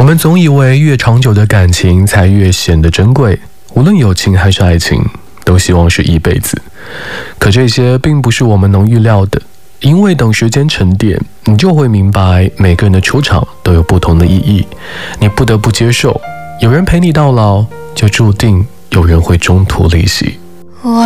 们总以为越长久的感情才越显得珍贵，无论友情还是爱情，都希望是一辈子。可这些并不是我们能预料的，因为等时间沉淀，你就会明白每个人的出场都有不同的意义。你不得不接受，有人陪你到老，就注定有人会中途离席。